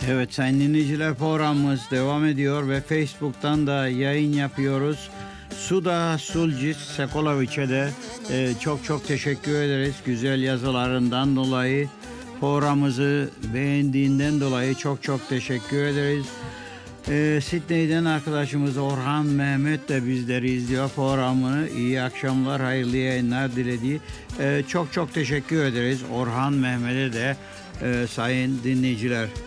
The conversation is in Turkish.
Evet sayın dinleyiciler, programımız devam ediyor ve Facebook'tan da yayın yapıyoruz. Suda Sulcis Sekoloviç'e de çok teşekkür ederiz. Güzel yazılarından dolayı, programımızı beğendiğinden dolayı çok teşekkür ederiz. Sydney'den arkadaşımız Orhan Mehmet de bizleri izliyor, programını. İyi akşamlar, hayırlı yayınlar dilediği. Çok teşekkür ederiz Orhan Mehmet'e de sayın dinleyiciler.